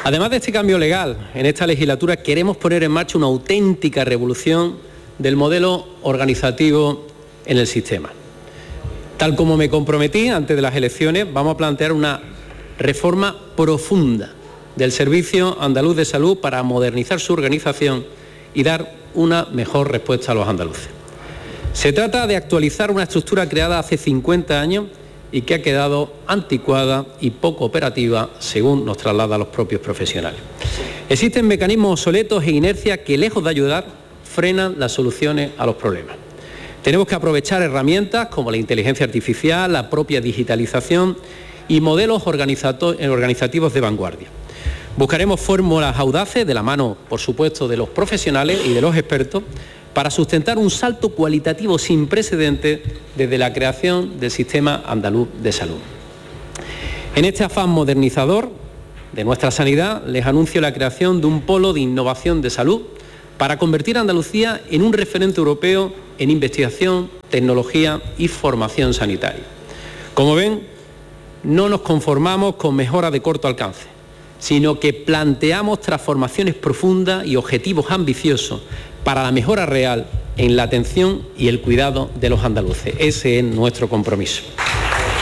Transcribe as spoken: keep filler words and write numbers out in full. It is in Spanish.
Además de este cambio legal, en esta legislatura queremos poner en marcha una auténtica revolución del modelo organizativo en el sistema. Tal como me comprometí antes de las elecciones, vamos a plantear una reforma profunda del Servicio Andaluz de Salud para modernizar su organización y dar una mejor respuesta a los andaluces. Se trata de actualizar una estructura creada hace cincuenta años y que ha quedado anticuada y poco operativa, según nos trasladan los propios profesionales. Existen mecanismos obsoletos e inercia que, lejos de ayudar, frenan las soluciones a los problemas. Tenemos que aprovechar herramientas como la inteligencia artificial, la propia digitalización y modelos organizativos de vanguardia. Buscaremos fórmulas audaces, de la mano, por supuesto, de los profesionales y de los expertos, para sustentar un salto cualitativo sin precedentes desde la creación del Sistema Andaluz de Salud. En este afán modernizador de nuestra sanidad, les anuncio la creación de un polo de innovación de salud para convertir a Andalucía en un referente europeo en investigación, tecnología y formación sanitaria. Como ven, no nos conformamos con mejoras de corto alcance, sino que planteamos transformaciones profundas y objetivos ambiciosos para la mejora real en la atención y el cuidado de los andaluces. Ese es nuestro compromiso.